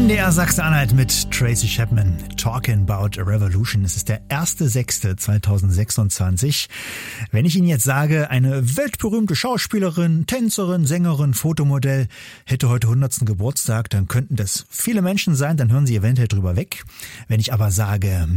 MDR Sachsen-Anhalt mit Tracy Chapman, Talking About a Revolution. Es ist der 1.6.2026. Wenn ich Ihnen jetzt sage, eine weltberühmte Schauspielerin, Tänzerin, Sängerin, Fotomodell hätte heute 100. Geburtstag, dann könnten das viele Menschen sein, dann hören Sie eventuell drüber weg. Wenn ich aber sage,